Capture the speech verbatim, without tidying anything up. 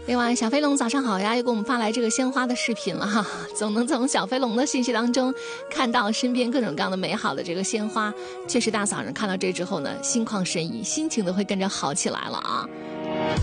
另外，小飞龙早上好呀，又给我们发来这个鲜花的视频了哈，总能从小飞龙的信息当中看到身边各种各样的美好的这个鲜花。确实，大早上看到这之后呢，心旷神怡，心情都会跟着好起来了啊。